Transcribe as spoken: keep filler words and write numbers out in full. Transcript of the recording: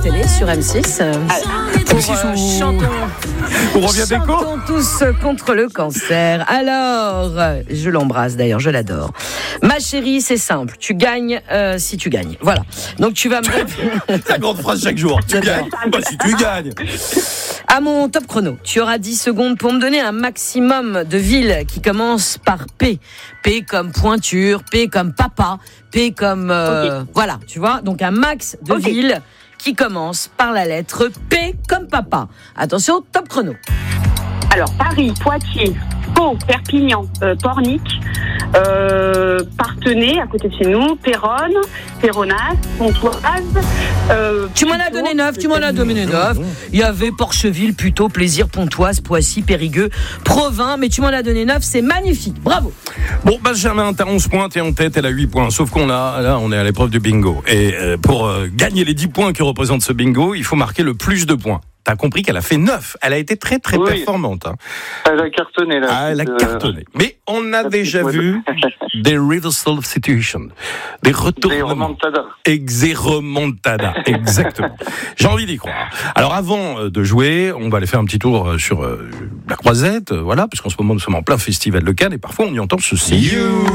Télé sur M six. Euh, pour, M six euh, ou- chantons, On revient d'écho. chantons tous contre le cancer. Alors, euh, je l'embrasse d'ailleurs, je l'adore. Ma chérie, c'est simple. Tu gagnes euh, si tu gagnes. Voilà. Donc tu vas me C'est la grande phrase chaque jour. Tu J'adore. gagnes. Bah, si tu gagnes. à mon top chrono. Tu auras dix secondes pour me donner un maximum de villes qui commencent par P. P comme pointure, P comme papa, P comme euh, Okay. voilà, tu vois. Donc un max de Okay. villes qui commencent par la lettre P comme papa. Attention, top chrono. Alors, Paris, Poitiers, Pau, Perpignan, euh, Pornic, euh, Parthenay, à côté de chez nous, Péronne, Péronnas, Pontoise. Euh, Tu m'en as Puteaux, donné neuf, tu m'en as donné neuf. Il y avait Porcheville, Puteaux, Plaisir, Pontoise, Poissy, Périgueux, Provins, mais tu m'en as donné neuf, c'est magnifique. Bravo. Bon, Benjamin, t'as onze points, t'es en tête, elle a huit points. Sauf qu'on a, là, on est à l'épreuve du bingo. Et euh, pour euh, gagner les dix points que représente ce bingo, il faut marquer le plus de points. T'as compris qu'elle a fait neuf. Elle a été très, très Oui. performante. Hein. Elle a cartonné là. Ah, elle a Euh, cartonné. Mais on a la déjà petite vu des reversal of situation. Des Des retournements. remontadas. Exe remontada. Exactement. J'ai envie d'y croire. Alors, avant euh, de jouer, on va aller faire un petit tour euh, sur euh, la Croisette. euh, Voilà, parce qu'en ce moment, nous sommes en plein festival de Cannes et parfois, on y entend ceci.